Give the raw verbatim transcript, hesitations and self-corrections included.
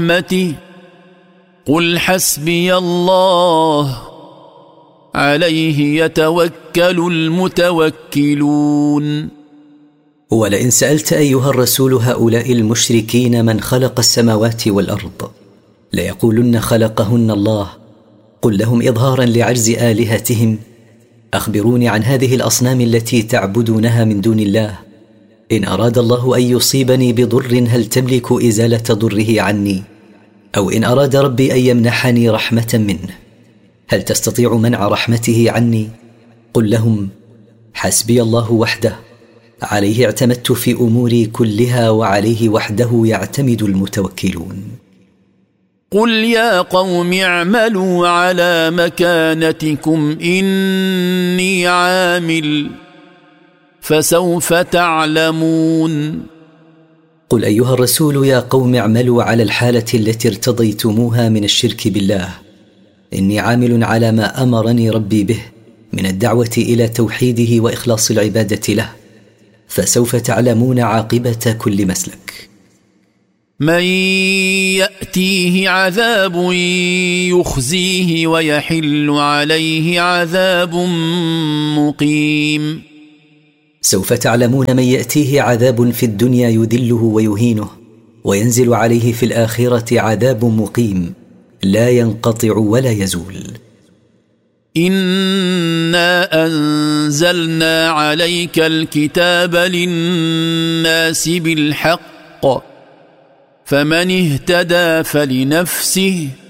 رحمته قل حسبي الله عليه يتوكل المتوكلون. ولئن سألت أيها الرسول هؤلاء المشركين من خلق السماوات والأرض ليقولن خلقهن الله، قل لهم إظهارا لعجز آلهتهم أخبروني عن هذه الأصنام التي تعبدونها من دون الله، إن أراد الله أن يصيبني بضر هل تملك إزالة ضره عني؟ أو إن أراد ربي أن يمنحني رحمة منه هل تستطيع منع رحمته عني؟ قل لهم حسبي الله وحده عليه اعتمدت في أموري كلها وعليه وحده يعتمد المتوكلون. قل يا قوم اعملوا على مكانتكم إني عامل فسوف تعلمون. قل أيها الرسول يا قوم اعملوا على الحالة التي ارتضيتموها من الشرك بالله، إني عامل على ما أمرني ربي به من الدعوة إلى توحيده وإخلاص العبادة له، فسوف تعلمون عاقبة كل مسلك. من يأتيه عذاب يخزيه ويحل عليه عذاب مقيم. سوف تعلمون من يأتيه عذاب في الدنيا يذله ويهينه وينزل عليه في الآخرة عذاب مقيم لا ينقطع ولا يزول. إنا أنزلنا عليك الكتاب للناس بالحق فمن اهتدى فلنفسه